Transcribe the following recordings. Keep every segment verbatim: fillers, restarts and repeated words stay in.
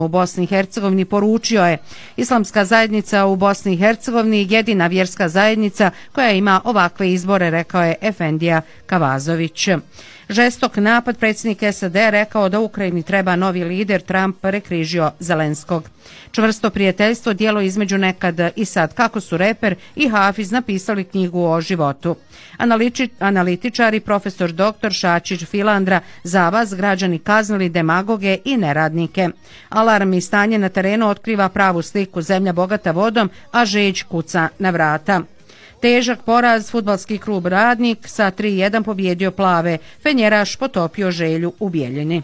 u Bosni i Hercegovini poručio je: Islamska zajednica u Bosni i Hercegovini jedina vjerska zajednica koja ima ovakve izbore, rekao je Efendija Kavazović. Žestok napad, predsjednik S A D rekao da Ukrajini treba novi lider, Trump prekrižio Zelenskog. Čvrsto prijateljstvo, dijelo između nekad i sad, kako su reper i Hafiz napisali knjigu o životu. Analiti, analitičari, profesor doktor Šačić Filandra, za vas građani kaznili demagoge i neradnike. Alarm i stanje na terenu otkriva pravu sliku, zemlja bogata vodom, a žeđ kuca na vrata. Težak poraz, fudbalski klub Radnik sa tri jedan pobjedio Plave, Fenjeraš potopio Želju u Bijeljini.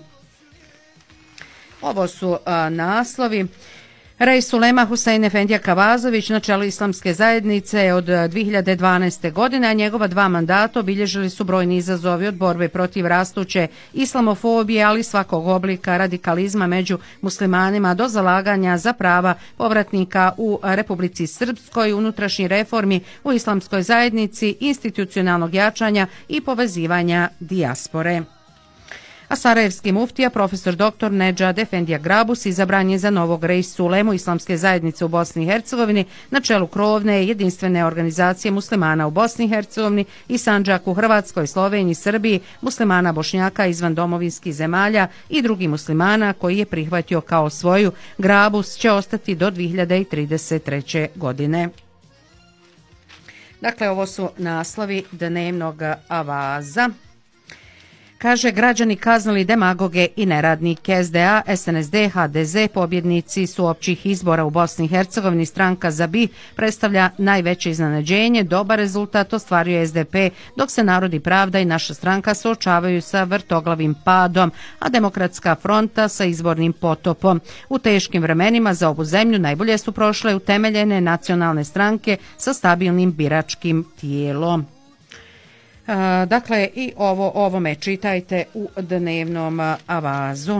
Ovo su a, naslovi. Rej Sulema Husein Efendija Kavazović na čelu Islamske zajednice od dvije hiljade dvanaeste. godine, a njegova dva mandata obilježili su brojni izazovi od borbe protiv rastuće islamofobije, ali svakog oblika radikalizma među muslimanima do zalaganja za prava povratnika u Republici Srpskoj, unutrašnji reformi u Islamskoj zajednici, institucionalnog jačanja i povezivanja dijaspore. A sarajevski muftija, profesor doktor Nedžad Efendija Grabus, izabran je za novog Rej Sulemu Islamske zajednice u Bosni i Hercegovini na čelu krovne jedinstvene organizacije muslimana u Bosni i Hercegovini i Sandžaku, Hrvatskoj, Sloveniji, Srbiji, muslimana Bošnjaka izvan domovinskih zemalja i drugih muslimana koji je prihvatio kao svoju. Grabus će ostati do dvije hiljade trideset treće. godine. Dakle, ovo su naslovi dnevnog avaza. Kaže, građani kaznili demagoge i neradnike. S D A, S N S D, H D Z pobjednici su općih izbora u Bosni i Hercegovini. Stranka za B I predstavlja najveće iznenađenje. Dobar rezultat ostvaruje S D P, dok se Narod i Pravda i Naša stranka suočavaju sa vrtoglavim padom, a Demokratska fronta sa izbornim potopom. U teškim vremenima za ovu zemlju najbolje su prošle utemeljene nacionalne stranke sa stabilnim biračkim tijelom. Dakle, i ovo ovome čitajte u dnevnom avazu.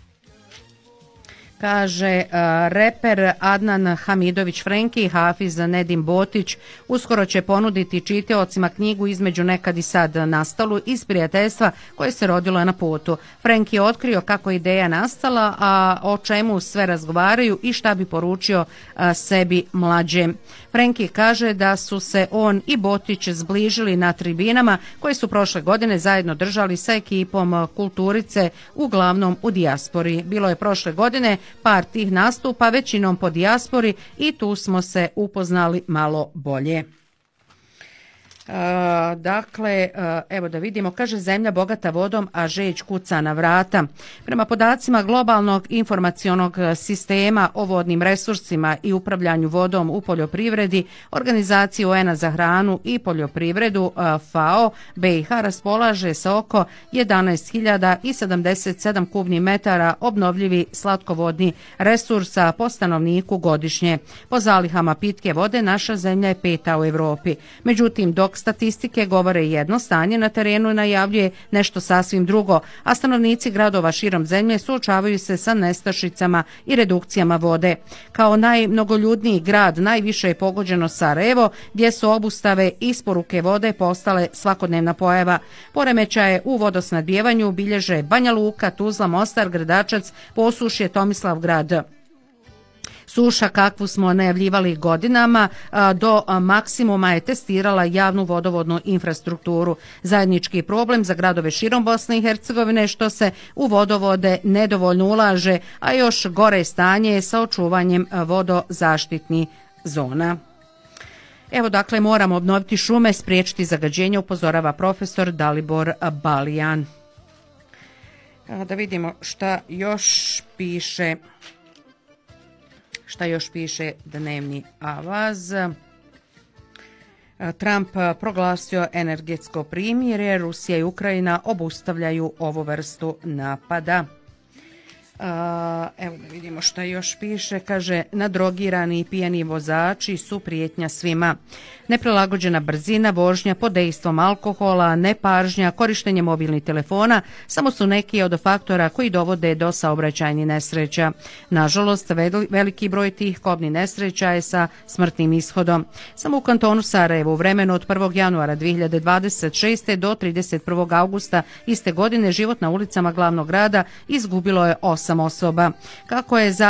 Kaže, reper Adnan Hamidović Frenki i Hafiz Nedim Botić uskoro će ponuditi čitaocima knjigu Između nekad i sad nastalu iz prijateljstva koje se rodilo na putu. Frenki je otkrio kako je ideja nastala, a o čemu sve razgovaraju i šta bi poručio a, sebi mlađe. Frenki kaže da su se on i Botić zbližili na tribinama koje su prošle godine zajedno držali sa ekipom Kulturice, uglavnom u dijaspori. Bilo je prošle godine par tih nastupa, većinom po dijaspori, i tu smo se upoznali malo bolje. Uh, dakle, uh, evo da vidimo, kaže, zemlja bogata vodom, a žeđ kuca na vrata. Prema podacima globalnog informacionog sistema o vodnim resursima i upravljanju vodom u poljoprivredi, organizacije U N A za hranu i poljoprivredu uh, F A O, B i H raspolaže sa oko jedanaest hiljada sedamdeset sedam kubnih metara obnovljivi slatkovodni resursa po stanovniku godišnje. Po zalihama pitke vode naša zemlja je peta u Evropi. Međutim, dok statistike govore jedno, stanje na terenu najavljuje nešto sasvim drugo, a stanovnici gradova širom zemlje suočavaju se sa nestašicama i redukcijama vode. Kao najmnogoljudniji grad najviše je pogođeno Sarajevo, gdje su obustave isporuke vode postale svakodnevna pojava. Poremećaje u vodosnabdijevanju bilježe Banja Luka, Tuzla, Mostar, Gradačac, Posušje, Tomislavgrad. Suša, kakvu smo najavljivali godinama, do maksimuma je testirala javnu vodovodnu infrastrukturu. Zajednički problem za gradove širom Bosne i Hercegovine što se u vodovode nedovoljno ulaže, a još gore stanje je sa očuvanjem vodozaštitnih zona. Evo, dakle, moramo obnoviti šume, spriječiti zagađenje, upozorava profesor Dalibor Balijan. Da vidimo šta još piše... Šta još piše dnevni avaz? Trump proglasio energetsko primirje, Rusija i Ukrajina obustavljaju ovu vrstu napada. Evo da vidimo šta još piše. Kaže, nadrogirani i pijani vozači su prijetnja svima. Neprilagođena brzina, vožnja pod dejstvom alkohola, nepažnja, korištenje mobilnih telefona samo su neki od faktora koji dovode do saobraćajnih nesreća. Nažalost, veliki broj tih kobnih nesreća je sa smrtnim ishodom. Samo u kantonu Sarajevo u vremenu od prvog januara dvije hiljade dvadeset šeste. do trideset prvog augusta iste godine život na ulicama glavnog grada izgubilo je osam osoba. Kako je